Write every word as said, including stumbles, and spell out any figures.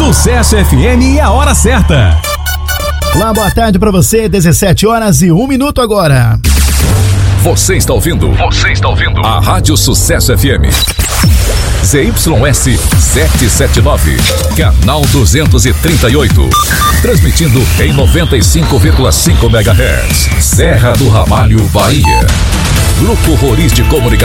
Sucesso F M e a hora certa. Olá, boa tarde pra você, dezessete horas e um minuto agora. Você está ouvindo? Você está ouvindo? A Rádio Sucesso F M. Z Y S setecentos e setenta e nove, canal duzentos e trinta e oito. Transmitindo em noventa e cinco vírgula cinco megahertz. Serra do Ramalho, Bahia. Grupo Roriz de Comunicação.